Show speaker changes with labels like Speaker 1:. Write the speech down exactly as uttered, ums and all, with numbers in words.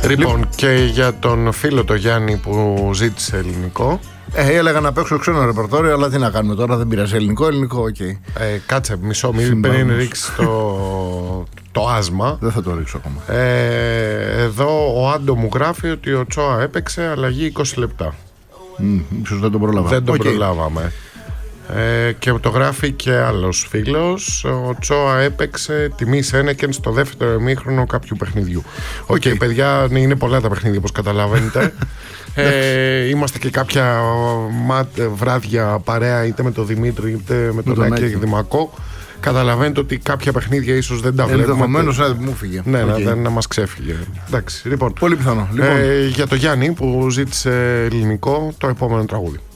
Speaker 1: Λοιπόν, και για τον φίλο το Γιάννη που ζήτησε ελληνικό.
Speaker 2: Ε, έλεγα να παίξω ξένο ρεπερτόριο, αλλά τι να κάνουμε τώρα, δεν πειράζει. Ελληνικό, ελληνικό, οκ. Okay.
Speaker 1: Ε, κάτσε, μισό, μην πριν ρίξει το, το άσμα.
Speaker 2: Δεν θα το ρίξω ακόμα.
Speaker 1: Ε, εδώ ο Άντο μου γράφει ότι ο Τσόα έπαιξε αλλαγή είκοσι λεπτά.
Speaker 2: Mm, ίσως δεν τον προλάβαμε.
Speaker 1: Δεν τον
Speaker 2: okay.
Speaker 1: προλάβαμε. Ε, και το γράφει και άλλος φίλος. Ο Τσόα έπαιξε τιμή Σένεκεν στο δεύτερο ημίχρονο κάποιου παιχνιδιού. Οκ, okay. okay, παιδιά, είναι πολλά τα παιχνίδια όπως καταλαβαίνετε. ε, είμαστε και κάποια βράδια παρέα είτε με τον Δημήτρη είτε με τον Άκη Δημακό. Καταλαβαίνετε ότι κάποια παιχνίδια ίσως δεν τα βλέπουμε.
Speaker 2: Ενδεχομένως να μου φύγε.
Speaker 1: Ναι, okay. να, να μας ξέφυγε. Εντάξει, λοιπόν.
Speaker 2: Πολύ πιθανό. Λοιπόν.
Speaker 1: Ε, για το Γιάννη που ζήτησε ελληνικό, το επόμενο τραγούδι.